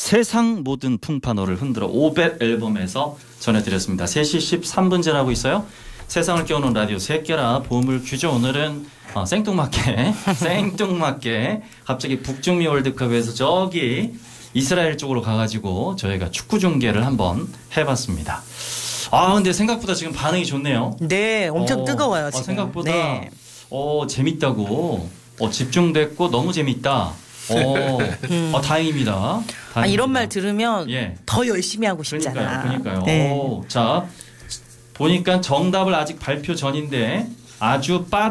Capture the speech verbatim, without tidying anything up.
세상 모든 풍파너를 흔들어 오백 앨범에서 전해드렸습니다. 세 시 십삼 분 지나고 있어요. 세상을 깨우는 라디오 새끼라 보물 퀴즈. 오늘은 어, 생뚱맞게 생뚱맞게 갑자기 북중미 월드컵에서 저기 이스라엘 쪽으로 가가지고 저희가 축구 중계를 한번 해봤습니다. 아 근데 생각보다 지금 반응이 좋네요. 네, 엄청 어, 뜨거워요 지금. 어, 생각보다 네. 어, 재밌다고 어, 집중됐고 너무 재밌다. 어, 음. 어, 다행입니다. 다행입니다. 아, 이런 말 들으면 예. 더 열심히 하고 싶잖아. 그러니까요. 그러니까요. 네. 오, 자 보니까 정답을 아직 발표 전인데 아주 빠른